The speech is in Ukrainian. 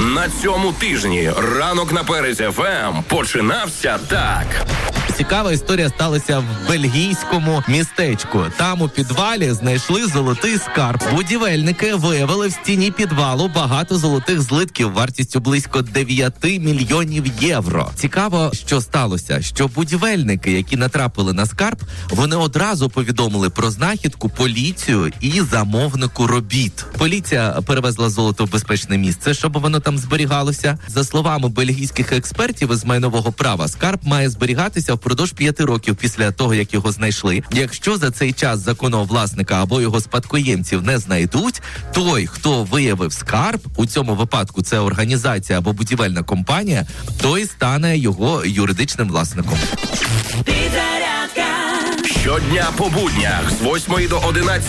На цьому тижні ранок на Перезі ФМ починався так. Цікава історія сталася в бельгійському містечку. Там у підвалі знайшли золотий скарб. Будівельники виявили в стіні підвалу багато золотих злитків вартістю близько 9 мільйонів євро. Цікаво, що сталося, що будівельники, які натрапили на скарб, вони одразу повідомили про знахідку поліцію і замовнику робіт. Поліція перевезла золото в безпечне місце, щоб воно там зберігалося. За словами бельгійських експертів із майнового права, скарб має зберігатися впродовж 5 років після того, як його знайшли. Якщо за цей час законного власника або його спадкоємців не знайдуть, той, хто виявив скарб, у цьому випадку це організація або будівельна компанія, той стане його юридичним власником. Щодня по буднях з 8 до 11